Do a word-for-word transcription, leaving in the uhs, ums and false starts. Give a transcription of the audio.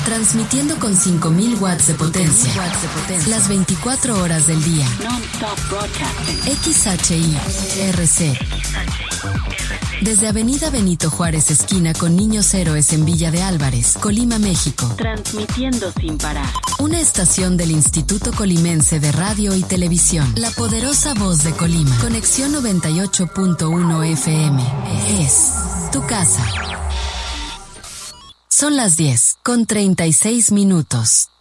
Transmitiendo con cinco mil watts de potencia. Las veinticuatro horas del día. X H I R C. Desde Avenida Benito Juárez, esquina con Niños Héroes en Villa de Álvarez, Colima, México. Transmitiendo sin parar. Una estación del Instituto Colimense de Radio y Televisión. La poderosa voz de Colima. Conexión noventa y ocho punto uno F M. Es tu casa. Son las diez con treinta y seis minutos.